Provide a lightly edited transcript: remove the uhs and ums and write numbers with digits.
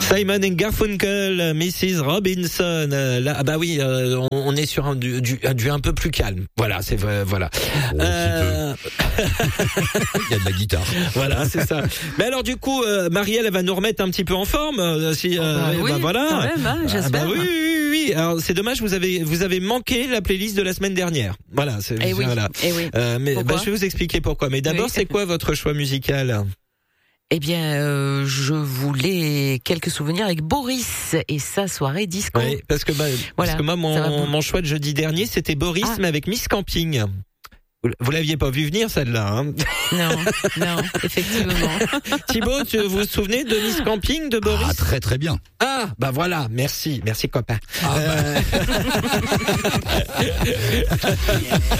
Simon & Garfunkel, Mrs. Robinson. Là, ah bah oui, on est sur du un peu plus calme. Voilà, c'est vrai, voilà. Il y a de la guitare. Voilà, c'est ça. Mais alors du coup, Marielle, elle va nous remettre un petit peu en forme. Oui, voilà. quand même, hein, j'espère. Oui. Alors c'est dommage, vous avez manqué la playlist de la semaine dernière. Voilà. Voilà. Mais je vais vous expliquer pourquoi. Mais d'abord, c'est quoi votre choix musical? Eh bien, je voulais quelques souvenirs avec Boris et sa soirée disco. Oui, parce que moi, mon choix de jeudi dernier, c'était Boris, mais avec Miss Camping. Vous l'aviez pas vu venir, celle-là, hein? Non, effectivement. Thibaut, vous vous souvenez de Miss Camping, de Boris? Ah, très très bien. Ah, bah voilà, merci copain.